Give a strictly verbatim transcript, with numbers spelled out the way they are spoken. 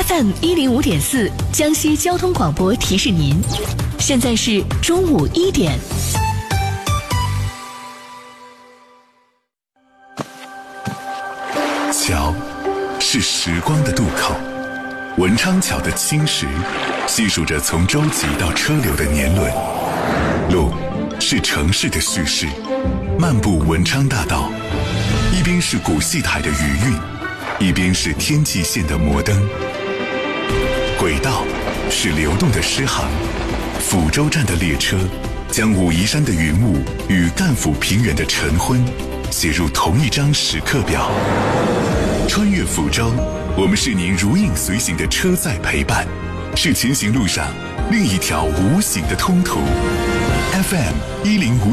F M 一零五点四，江西交通广播提示您，现在是中午一点。 桥是时光的渡口，文昌桥的青石细数着从舟楫到车流的年轮。路是城市的叙事，漫步文昌大道，一边是古戏台的余韵，一边是天际线的摩登。轨道是流动的诗行，抚州站的列车将武夷山的云雾与赣抚平原的晨昏写入同一张时刻表。穿越抚州，我们是您如影随形的车载陪伴，是前行路上另一条无形的通途。F M 一零五